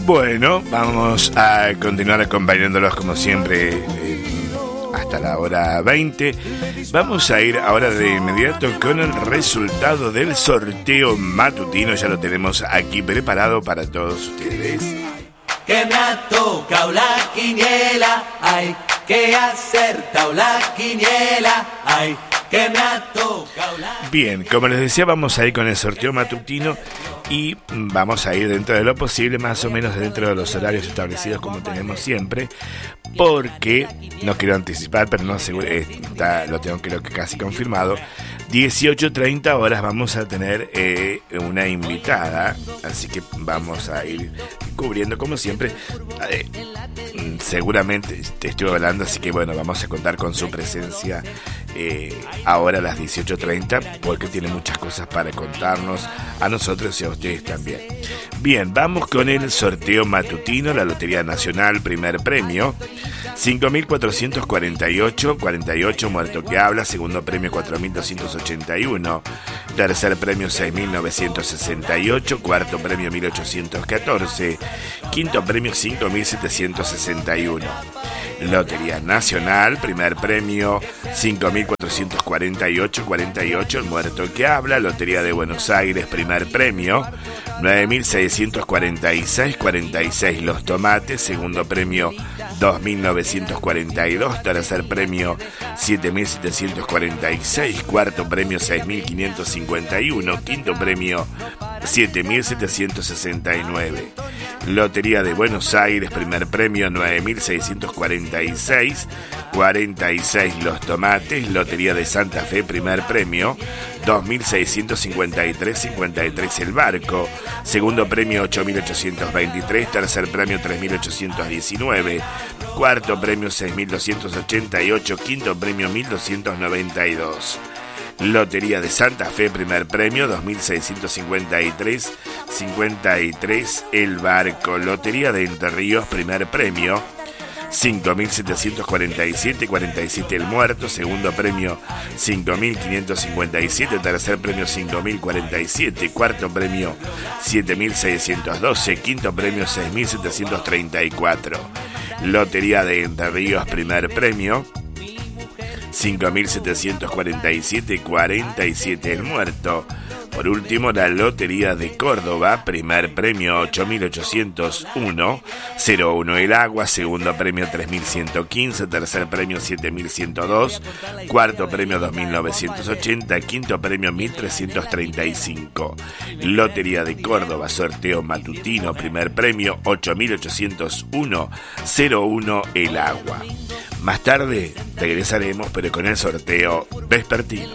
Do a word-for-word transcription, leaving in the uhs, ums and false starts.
Bueno, vamos a continuar acompañándolos como siempre eh, hasta la hora veinte. Vamos a ir ahora de inmediato con el resultado del sorteo matutino. Ya lo tenemos aquí preparado para todos ustedes. Que me ha tocado la quiniela, hay que acertar la quiniela, hay que me ha tocado la... Bien, como les decía, vamos a ir con el sorteo matutino y vamos a ir dentro de lo posible, más o menos dentro de los horarios establecidos como tenemos siempre, porque no quiero anticipar, pero no seguro, eh, está, lo tengo creo que casi confirmado. dieciocho treinta horas vamos a tener eh, una invitada, así que vamos a ir cubriendo como siempre. Eh, seguramente te estoy hablando, así que bueno, vamos a contar con su presencia eh, ahora a las dieciocho treinta, porque tiene muchas cosas para contarnos a nosotros y a ustedes también. Bien, vamos con el sorteo matutino, la Lotería Nacional, primer premio, cinco mil cuatrocientos cuarenta y ocho, cuarenta y ocho, muerto que habla, segundo premio cuatro mil doscientos ochenta y uno, tercer premio seis mil novecientos sesenta y ocho, cuarto premio mil ochocientos catorce, quinto premio cinco mil setecientos sesenta y uno. Lotería Nacional, primer premio cinco mil cuatrocientos cuarenta y ocho, cuarenta y ocho, el muerto que habla. Lotería de Buenos Aires, primer premio nueve mil seiscientos cuarenta y seis, cuarenta y seis, Los Tomates, segundo premio dos mil novecientos cuarenta y dos, tercer premio siete mil setecientos cuarenta y seis, cuarto premio seis mil quinientos cincuenta y uno, quinto premio siete mil setecientos sesenta y nueve. Lotería de Buenos Aires, primer premio nueve mil seiscientos cuarenta y seis, cuarenta y seis, Los Tomates. Lotería de Santa Fe, primer premio dos mil seiscientos cincuenta y tres, cincuenta y tres, El Barco, segundo premio ocho mil ochocientos veintitrés, tercer premio tres mil ochocientos diecinueve, cuarto premio seis mil doscientos ochenta y ocho, quinto premio mil doscientos noventa y dos. Lotería de Santa Fe, primer premio dos mil seiscientos cincuenta y tres, cincuenta y tres, El Barco. Lotería de Entre Ríos, primer premio cinco mil setecientos cuarenta y siete, cuarenta y siete, El Muerto, segundo premio cinco mil quinientos cincuenta y siete, tercer premio cinco mil cuarenta y siete, cuarto premio siete mil seiscientos doce, quinto premio seis mil setecientos treinta y cuatro. Lotería de Entre Ríos, primer premio cinco mil setecientos cuarenta y siete, cuarenta y siete, El Muerto. Por último, la Lotería de Córdoba, primer premio ocho mil ochocientos uno, cero uno, El Agua, segundo premio tres mil ciento quince, tercer premio siete mil ciento dos, cuarto premio dos mil novecientos ochenta, quinto premio mil trescientos treinta y cinco. Lotería de Córdoba, sorteo matutino, primer premio ocho mil ochocientos uno, cero uno, El Agua. Más tarde regresaremos, pero con el sorteo vespertino.